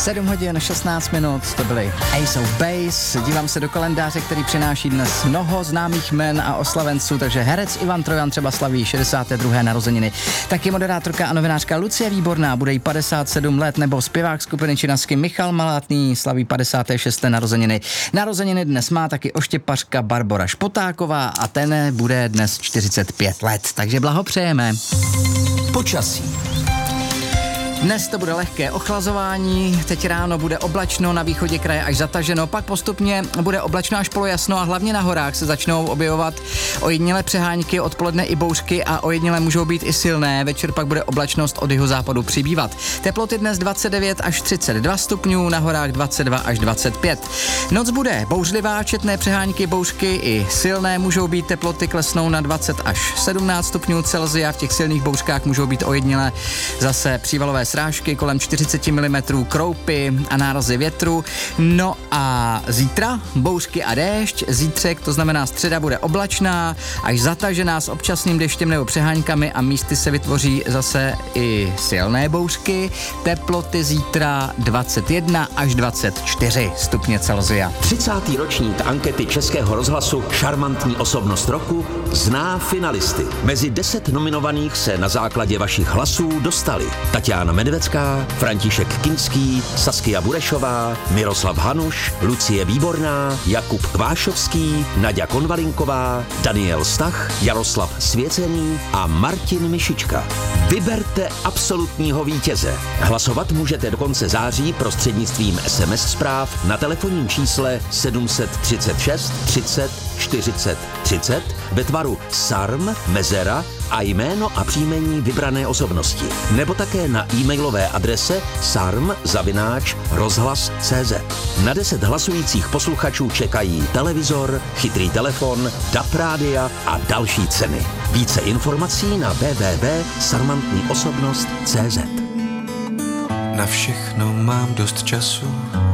7 hodin 16 minut, to byly Ace of Base. Dívám se do kalendáře, který přináší dnes mnoho známých jmen a oslavenců, takže herec Ivan Trojan třeba slaví 62. narozeniny. Taky moderátorka a novinářka Lucie Výborná, bude jí 57 let, nebo zpěvák skupiny Činasky Michal Malátný slaví 56. narozeniny. Narozeniny dnes má taky oštěpařka Barbora Špotáková a ten bude dnes 45 let, takže blahopřejeme. Počasí. Dnes to bude lehké ochlazování, teď ráno bude oblačno, na východě kraje až zataženo, pak postupně bude oblačno až polojasno a hlavně na horách se začnou objevovat ojedinělé přehánky, odpoledne i bouřky a ojedinělé můžou být i silné, večer pak bude oblačnost od jihozápadu přibývat. Teploty dnes 29 až 32 stupňů, na horách 22 až 25. Noc bude bouřlivá, četné přehánky, bouřky i silné můžou být, teploty klesnou na 20 až 17 stupňů Celsia, v těch silných bouřkách můžou být ojedinělé zase přívalové srážky kolem 40 mm, kroupy a nárazy větru. No a zítra bouřky a déšť, zítřek, to znamená středa, bude oblačná, až zatažená s občasným deštěm nebo přeháňkami a místy se vytvoří zase i silné bouřky. Teploty zítra 21 až 24 stupně Celsia. 30. ročník ankety Českého rozhlasu Šarmantní osobnost roku zná finalisty. Mezi 10 nominovaných se na základě vašich hlasů dostali Tatiana Medvecká, František Kinský, Saskia Burešová, Miroslav Hanuš, Lucie Výborná, Jakub Kvášovský, Naďa Konvalinková, Daniel Stach, Jaroslav Svěcený a Martin Mišička. Vyberte absolutního vítěze. Hlasovat můžete do konce září prostřednictvím SMS zpráv na telefonním čísle 736 30 40 30 ve tvaru SARM, mezera a jméno a příjmení vybrané osobnosti. Nebo také na e-mailové adrese sarm@rozhlas.cz. Na 10 hlasujících posluchačů čekají televizor, chytrý telefon, DAB rádia a další ceny. Více informací na www.sarmantniosobnost.cz. Na všechno mám dost času,